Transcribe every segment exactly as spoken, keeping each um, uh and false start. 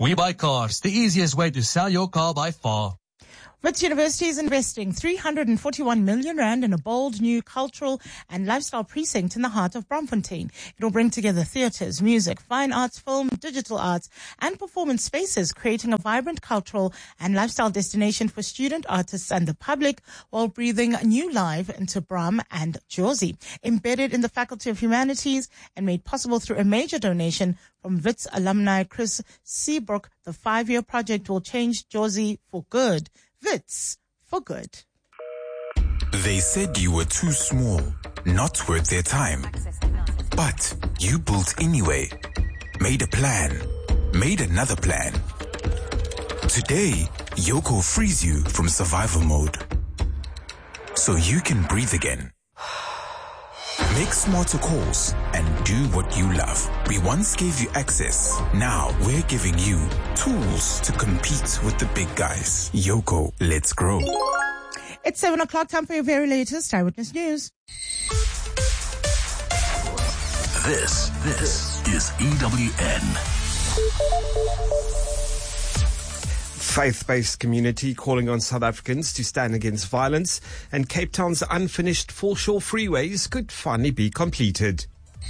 We Buy Cars, the easiest way to sell your car by far. Wits University is investing three hundred forty-one million rand in a bold new cultural and lifestyle precinct in the heart of Braamfontein. It will bring together theatres, music, fine arts, film, digital arts, and performance spaces, creating a vibrant cultural and lifestyle destination for student artists and the public, while breathing new life into Braam and Jozi. Embedded in the Faculty of Humanities and made possible through a major donation from Wits alumni Chris Seabrook, the five-year project will change Jozi for good. Wits for good. They said you were too small, not worth their time. But you built anyway. Made a plan. Made another plan. Today, Yoco frees you from survival mode, so you can breathe again. Make smarter calls and do what you love. We once gave you access. Now we're giving you tools to compete with the big guys. Yoco, let's grow. It's seven o'clock, time for your very latest Eyewitness News. This, this is E W N. Faith-based community calling on South Africans to stand against violence, and Cape Town's unfinished foreshore freeways could finally be completed.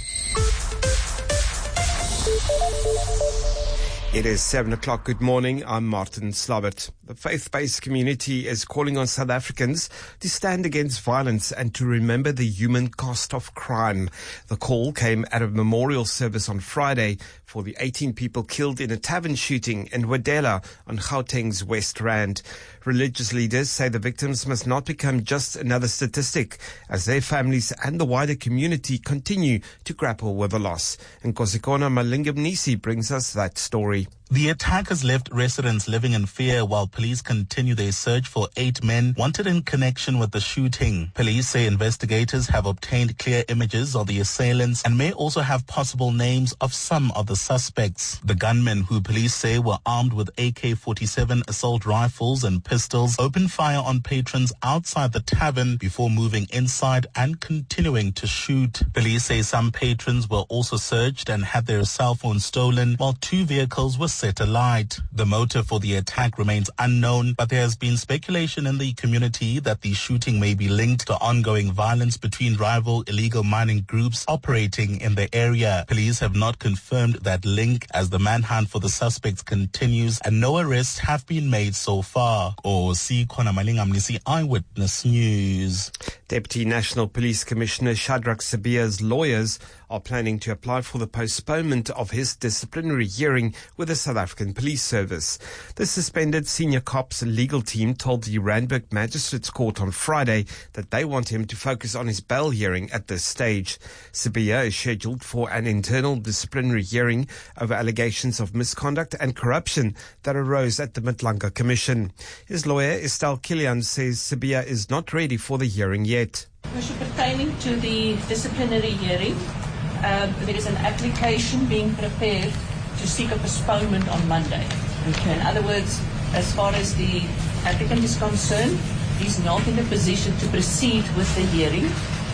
It is seven o'clock. Good morning. I'm Martin Slabbert. The faith-based community is calling on South Africans to stand against violence and to remember the human cost of crime. The call came at a memorial service on Friday for the eighteen people killed in a tavern shooting in Wadela on Gauteng's West Rand. Religious leaders say the victims must not become just another statistic as their families and the wider community continue to grapple with the loss. And Kosikona Malingamnisi brings us that story. The attack has left residents living in fear while police continue their search for eight men wanted in connection with the shooting. Police say investigators have obtained clear images of the assailants and may also have possible names of some of the suspects. The gunmen, who police say were armed with A K forty-seven assault rifles and pistols, opened fire on patrons outside the tavern before moving inside and continuing to shoot. Police say some patrons were also searched and had their cell phones stolen, while two vehicles were set alight. The motive for the attack remains unknown, but there has been speculation in the community that the shooting may be linked to ongoing violence between rival illegal mining groups operating in the area. Police have not confirmed that link as the manhunt for the suspects continues and no arrests have been made so far. Or see Kona Malingamnisi, Eyewitness News. Deputy National Police Commissioner Shadrack Sibiya's lawyers are planning to apply for the postponement of his disciplinary hearing with the South African Police Service. The suspended senior cop's legal team told the Randburg Magistrates Court on Friday that they want him to focus on his bail hearing at this stage. Sibiya is scheduled for an internal disciplinary hearing over allegations of misconduct and corruption that arose at the Matlanga Commission. His lawyer, Estelle Kilian, says Sibiya is not ready for the hearing yet. Pertaining to the disciplinary hearing, um, there is an application being prepared to seek a postponement on Monday. Okay. In other words, as far as the applicant is concerned, he's not in a position to proceed with the hearing.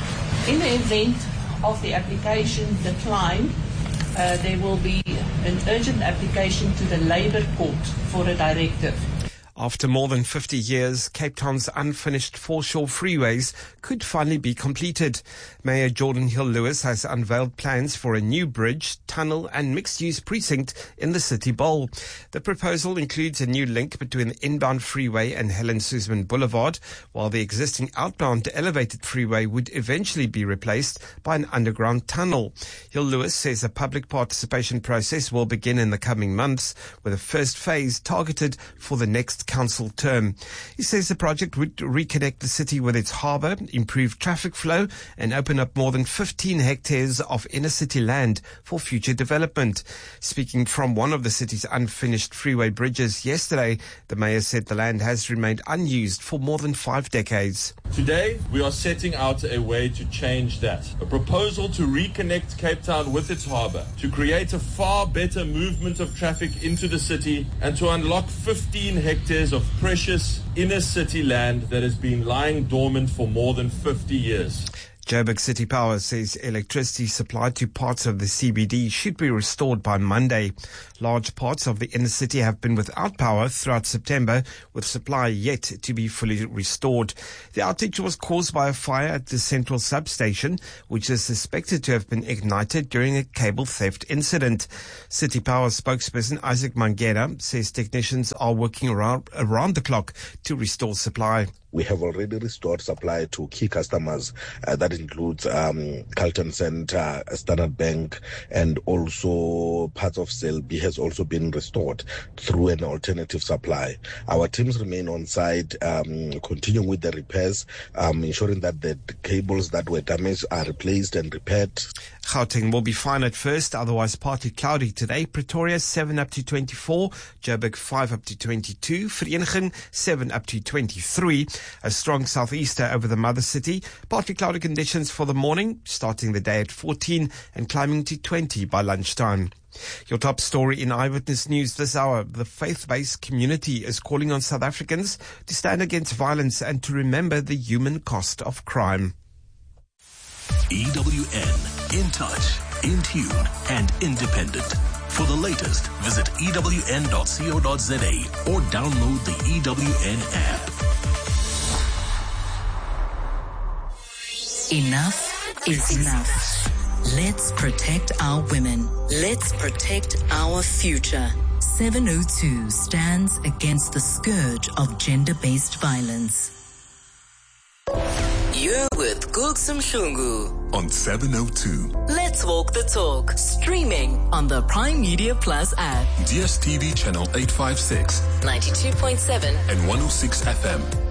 In the event of the application decline, uh, there will be an urgent application to the Labour Court for a directive. After more than fifty years, Cape Town's unfinished foreshore freeways could finally be completed. Mayor Jordan Hill-Lewis has unveiled plans for a new bridge, tunnel and mixed-use precinct in the City Bowl. The proposal includes a new link between the inbound freeway and Helen Suzman Boulevard, while the existing outbound elevated freeway would eventually be replaced by an underground tunnel. Hill-Lewis says a public participation process will begin in the coming months, with the first phase targeted for the next council term. He says the project would reconnect the city with its harbour, improve traffic flow and open up more than fifteen hectares of inner city land for future development. Speaking from one of the city's unfinished freeway bridges yesterday, the mayor said the land has remained unused for more than five decades. Today, we are setting out a way to change that. A proposal to reconnect Cape Town with its harbour, to create a far better movement of traffic into the city and to unlock fifteen hectares of precious inner city land that has been lying dormant for more than fifty years. Joburg City Power says electricity supply to parts of the C B D should be restored by Monday. Large parts of the inner city have been without power throughout September, with supply yet to be fully restored. The outage was caused by a fire at the central substation, which is suspected to have been ignited during a cable theft incident. City Power spokesperson Isaac Mangera says technicians are working around, around the clock to restore supply. We have already restored supply to key customers. Uh, that includes um, Carlton Center, Standard Bank, and also parts of C L B has also been restored through an alternative supply. Our teams remain on site, um, continuing with the repairs, um, ensuring that the cables that were damaged are replaced and repaired. Gauteng will be fine at first, otherwise partly cloudy today. Pretoria seven up to twenty-four, Joburg five up to twenty-two, Vereeniging seven up to twenty-three. A strong southeaster over the mother city. Partly cloudy conditions for the morning, starting the day at fourteen and climbing to twenty by lunchtime. Your top story in Eyewitness News this hour. The faith-based community is calling on South Africans to stand against violence and to remember the human cost of crime. E W N, in touch, in tune, and independent. For the latest, visit E W N dot co dot za or download the E W N app. Enough is enough. Let's protect our women. Let's protect our future. seven oh two stands against the scourge of gender-based violence. You're with Gugsum Shungu on seven oh two. Let's walk the talk. Streaming on the Prime Media Plus app. D S T V channel eight fifty-six, ninety-two point seven and one oh six F M.